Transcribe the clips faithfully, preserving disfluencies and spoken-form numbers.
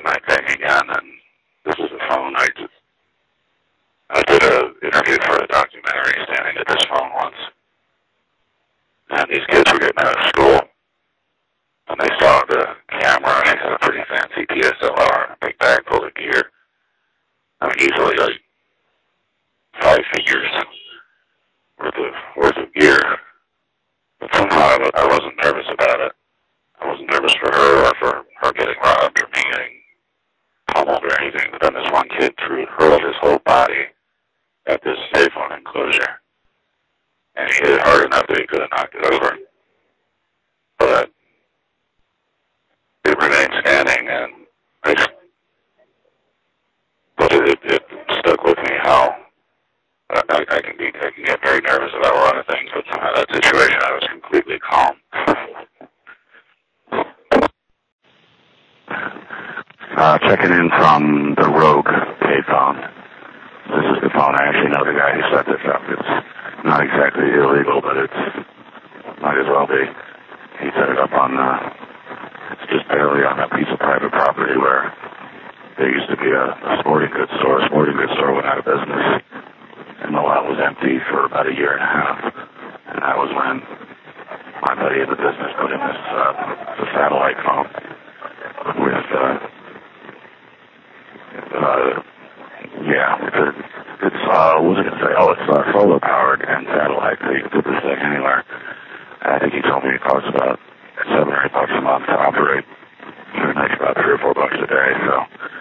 night thing again, and this is the phone. I just, I did an interview for a documentary standing at this phone once, and these kids were getting out of school, and they saw the camera, and it had a pretty fancy D S L R and a big bag full of gear. I mean, easily like five figures worth of, worth of gear. But somehow I, I wasn't nervous about it. I wasn't nervous for her or for her getting robbed or me getting pummeled or anything. But then this one kid threw hurled his whole body at this payphone enclosure. And he hit it hard enough that he could have knocked it over. But it remained standing, and I just, but it, it, it stuck with me how I, I can be, I can get very nervous about a lot of things, but somehow that situation I was completely calm. uh, checking in from the Rogue payphone. This is the phone. I actually know the guy who set this up. It's not exactly illegal, but it's might as well be. He set it up on, uh, it's just barely on that piece of private property where there used to be a, a sporting goods store. A sporting goods store went out of business, and the lot was empty for about a year and a half. And that was when my buddy in the business put in this uh, the satellite phone with, uh, uh, yeah, it's, a, it's uh, what was I going to say? Oh, it's uh, solar powered and satellite, so you can put this thing anywhere. And I think he told me it costs about seven or eight bucks a month to operate. It makes about three or four bucks a day, so.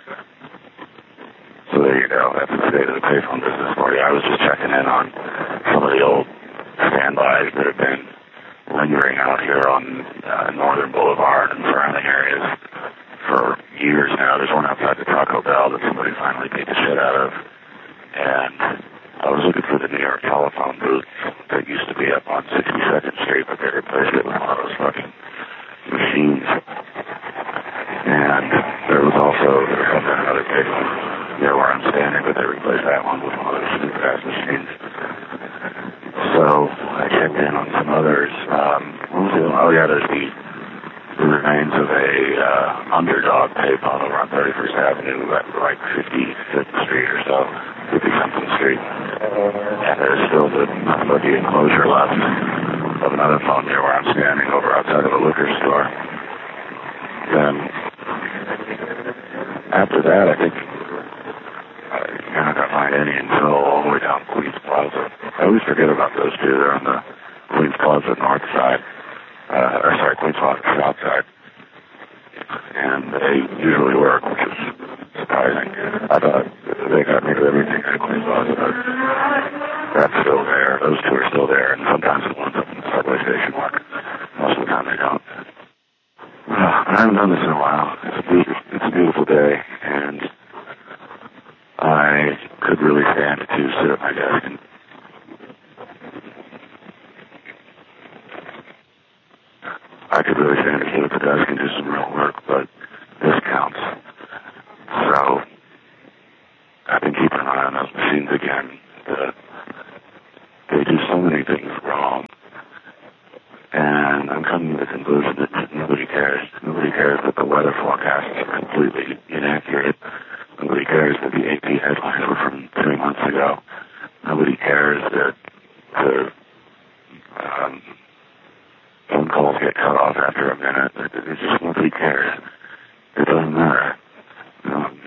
So there you go. That's the state of the payphone business for you. I was just checking in on some of the old standbys that have been lingering out here on uh, Northern Boulevard and surrounding areas for years now. There's one outside the Taco Bell that somebody finally beat the shit out of. And I was looking for the New York telephone booth that used to be up on sixty-second Street, but they replaced it with one of those fucking machines. And there was also, there was another payphone near where I'm standing, but they replaced that one with one of those super fast machines. So I checked in on some others. Um, what was the other one? Oh yeah, there's the, the remains of a uh, underdog payphone over on thirty-first Avenue at like fifty-fifth Street or so, fifty-something Street. And there's still the, nothing but the enclosure left of another phone near where I'm standing over outside of a liquor store. Then after that, I think you're not going to find any until all the way down Queens Plaza. I always forget about those two. They're on the Queens Plaza north side, uh, or sorry, Queens Plaza south side. And they usually work, which is surprising. I thought they got rid of everything at Queens Plaza, but that's still there. Those two are still there, and sometimes the ones up in the subway station work. Most of the time they don't. Uh, I haven't done this in a while. It's a beautiful, it's a beautiful day, and I could really stand to sit at my desk and I could really stand to sit at the desk and do some real work, but this counts. So I've been keeping an eye on those machines again. The, they do so many things wrong, and I'm coming to the conclusion that nobody cares. Nobody cares that the weather forecasts are completely inaccurate. Nobody cares that the A P headlines were from three months ago. Nobody cares that the um, phone calls get cut off after a minute. It just nobody cares. It doesn't matter. Um,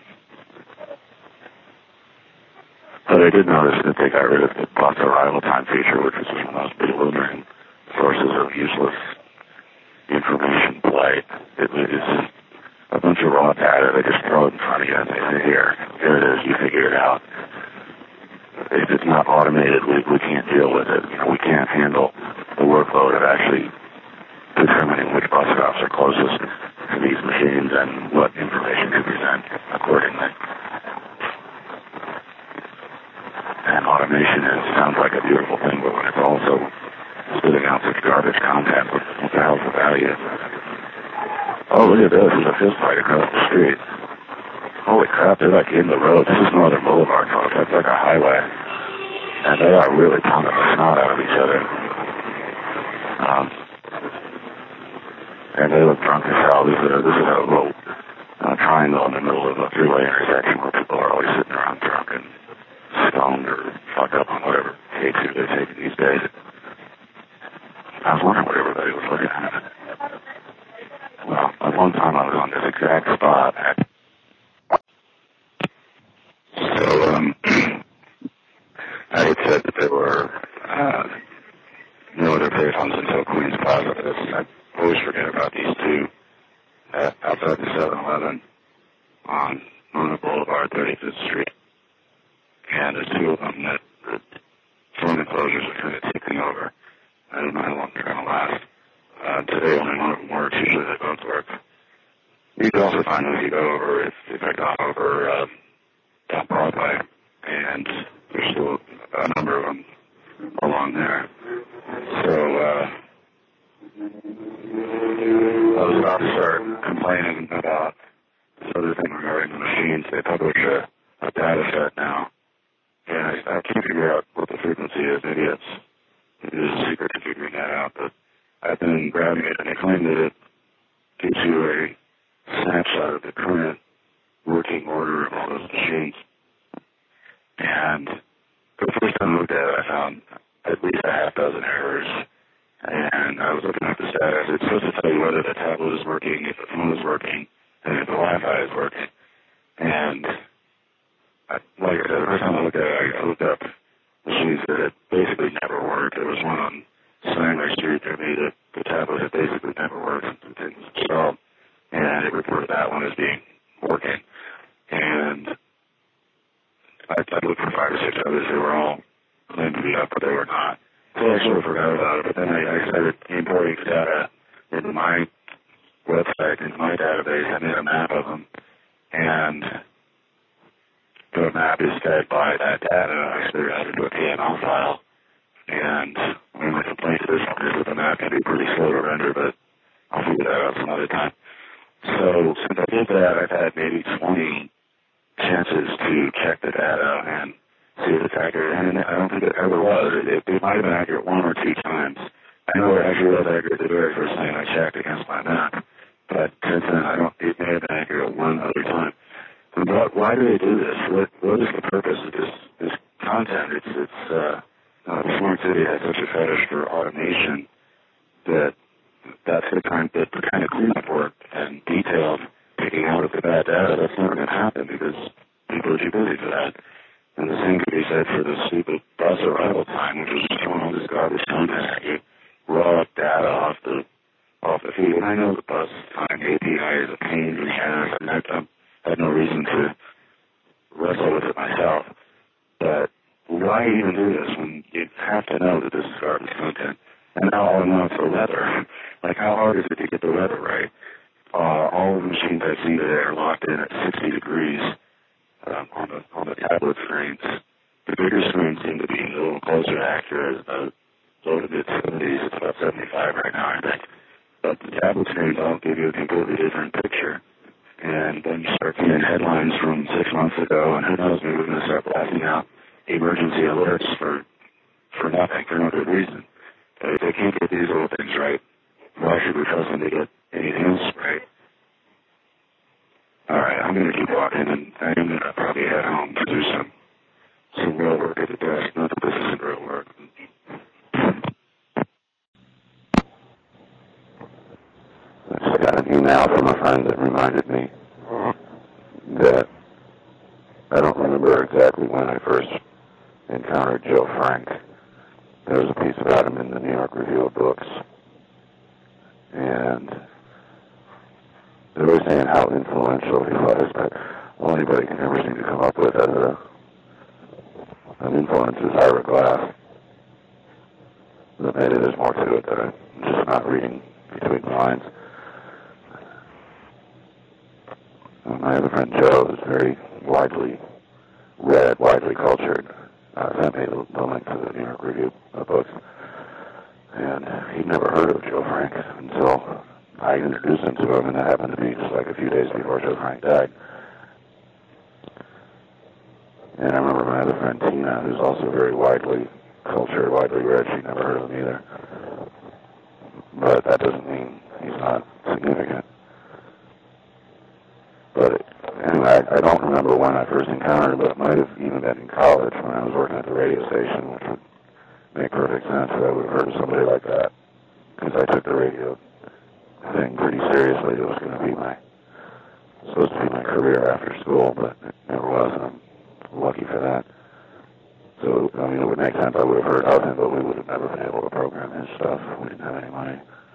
but I did notice that they got rid of the bus arrival time feature, which was one of the most bewildering sources of useless information play. It was a bunch of raw data. They just throw it in front of you and they say, here, here it is, you figure it out. If it's not automated, we, we can't deal with it. You know, we can't handle the workload of actually determining which bus stops are closest to these machines and what information to present accordingly. And automation is, sounds like a beautiful thing, but when it's also spitting out such garbage content, what, what the hell's the value? Oh, look at this. There's a fist fight across the street. Holy crap, they're like in the road. This is Northern Boulevard, folks. That's like a highway. And they are really pounding the snot out of each other. Um, and they look drunk as hell. This is a, this is a little uh, triangle in the middle three-way intersection where people are always sitting around drunk and stoned or fucked up on whatever K two they're taking these days. I was wondering what everybody was looking at. Well, at one time I was on this exact spot. So, um, I had said that there were uh, no other payphones until Queens Plaza. I always forget about these two uh, outside the seven eleven on Mona Boulevard, thirty-fifth Street. And there's two of them that the phone enclosures are kind of ticking over. I don't know how long they're going to last. Uh, today only one of them works. Usually they both work. You can also find them if you go over, if, if I got over uh, down Broadway, and there's still a number of them along there. So, uh, I was about to start complaining about this other thing regarding the machines. They publish a, a data set now, and I, I can't figure out what the frequency is. Maybe it's, maybe there's a secret to figuring that out, but I've been grabbing it, and they claim that it gives you a snapshot of the current working order of all those machines. And the first time I looked at it, I found at least a half dozen errors. And I was looking at the status. It's supposed to tell you whether the tablet is working, if the phone is working, and if the Wi-Fi is working. And I, like I said, the first time I looked at it, I looked up machines that had basically never worked. There was one on Steinway Street near me that the tablet had basically never worked since it was installed. And it reported that one as being working. And I, I looked for five or six others. They were all claimed to be up, but they were not. So I sort of forgot about it. But then I, I started importing data into my website, into my database. I made a map of them. And the map is fed by that data. I cleared out into a P M L file. And one of my complaints is that the map can be pretty slow to render, but I'll figure that out some other time. So since I did that, I've had maybe twenty chances to check the data and see if it's accurate. And I don't think it ever was. It, it might have been accurate one or two times. I know it actually was accurate the very first time I checked against my map. But since then, I don't. It may have been accurate one other time. But what, why do they do this? What, what is the purpose of this, this content? It's, it's, uh, uh, Smart City has such a fetish for automation that that's the kind, that the kind of cleanup work and detailed picking out of the bad data, that's never going to happen because people are too busy for that. And the same could be said for the stupid bus arrival time, which was just throwing all this garbage content at you, raw data off the off the feed. And I know the bus time A P I is a pain in the ass, and I, I had no reason to wrestle with it myself. But why even do this when you have to know that this is garbage content? And now all I know is the weather. Like, how hard is it to get the weather right? Uh, all of the machines I've seen today are locked in at sixty degrees um, on the on the tablet screens. The bigger screens seem to be a little closer to accurate, about low to mid seventies. It's about seventy-five right now, I think. But the tablet screens all give you a completely different picture. And then you start seeing headlines from six months ago, and who knows, maybe we're going to start blasting out emergency alerts for for nothing, for no good reason. If they can't get these little things right, why should we trust them to get anything else right? All right, I'm going to keep walking, and I'm going to probably head home to do some some real work at the desk. Not that this isn't real work. I got an email from a friend that reminded me that I don't remember exactly when I first encountered Joe Frank. There was a piece about him in the New York Review of Books, and they were saying how influential he was, but all anybody can ever seem to come up with as a, an influence is Ira Glass. But maybe there's more to it that I'm just not reading between the lines. Uh, my other friend Joe is very widely read, widely cultured. Uh, sent me the, the link to the New York Review of Books, and he'd never heard of Joe Frank until I introduced him to him, and that happened to me just like a few days before Joe Frank died. And I remember my other friend Tina, who's also very widely cultured, widely read, she never heard of him either. But that doesn't mean he's not significant. But anyway, I don't remember when I first encountered it, but it might have even been in college when I was working at the radio station, which would make perfect sense that I would have heard of somebody like that, because I took the radio thing pretty seriously. It was going to be my, supposed to be my career after school, but it never was, and I'm lucky for that. So, I mean, it would make sense I would have heard of him, but we would have never been able to program his stuff. We didn't have any money.